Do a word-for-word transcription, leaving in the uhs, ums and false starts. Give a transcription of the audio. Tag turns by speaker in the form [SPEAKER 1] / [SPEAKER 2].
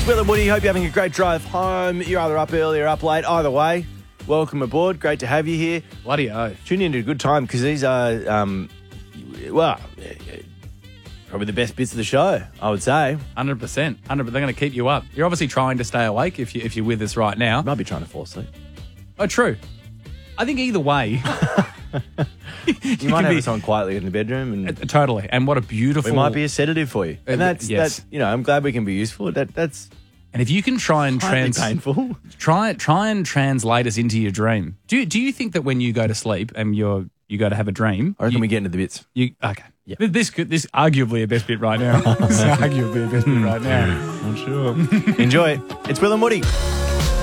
[SPEAKER 1] Will and Woody, hope you're having a great drive home. You're either up early or up late. Either way, welcome aboard. Great to have you here.
[SPEAKER 2] Bloody oath.
[SPEAKER 1] Tune in at a good time because these are, um, well, probably the best bits of the show, I would say.
[SPEAKER 2] one hundred percent. one hundred percent. They're going to keep you up. You're obviously trying to stay awake if, you, if you're with us right now.
[SPEAKER 1] Might be trying to fall asleep.
[SPEAKER 2] Oh, true. I think either way...
[SPEAKER 1] you, you might have
[SPEAKER 2] be,
[SPEAKER 1] us on quietly in the bedroom. and
[SPEAKER 2] uh, Totally. And what a beautiful...
[SPEAKER 1] We might be a sedative for you. And that's,
[SPEAKER 2] yes.
[SPEAKER 1] that's you know, I'm glad we can be useful. That That's
[SPEAKER 2] And if you can try and trans...
[SPEAKER 1] painful.
[SPEAKER 2] Try, try and translate us into your dream. Do you, do you think that when you go to sleep and you're you go to have a dream...
[SPEAKER 1] I reckon
[SPEAKER 2] you,
[SPEAKER 1] we get into the bits.
[SPEAKER 2] You Okay.
[SPEAKER 1] Yep.
[SPEAKER 2] This could this arguably a best bit right now. This is arguably a best bit right now.
[SPEAKER 1] I'm sure. Enjoy it. It's Will and Woody.